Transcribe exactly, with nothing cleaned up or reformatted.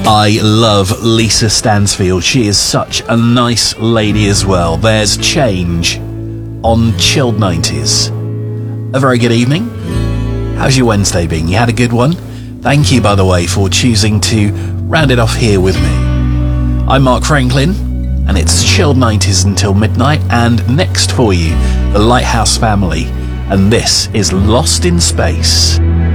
I love Lisa Stansfield. She is such a nice lady as well. There's Change on Chilled nineties. A very good evening. How's your Wednesday been? You had a good one? Thank you, by the way, for choosing to round it off here with me. I'm Mark Franklin, and it's Chilled nineties until midnight, and next for you, the Lighthouse Family, and this is Lost in Space.